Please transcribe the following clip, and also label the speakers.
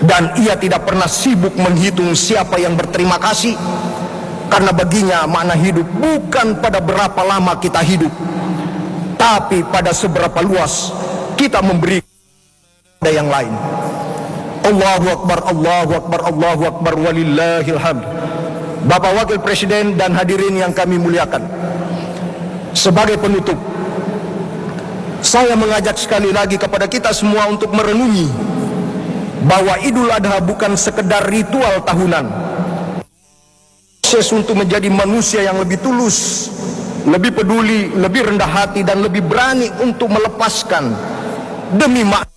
Speaker 1: Dan ia tidak pernah sibuk menghitung siapa yang berterima kasih, karena baginya makna hidup bukan pada berapa lama kita hidup, tapi pada seberapa luas kita memberi pada yang lain. Allahu Akbar, Allahu Akbar, Allahu Akbar, walillahil hamd. Bapak Wakil Presiden dan hadirin yang kami muliakan, sebagai penutup, saya mengajak sekali lagi kepada kita semua untuk merenungi bahwa Idul Adha bukan sekedar ritual tahunan, proses untuk menjadi manusia yang lebih tulus, lebih peduli, lebih rendah hati, dan lebih berani untuk melepaskan demi makna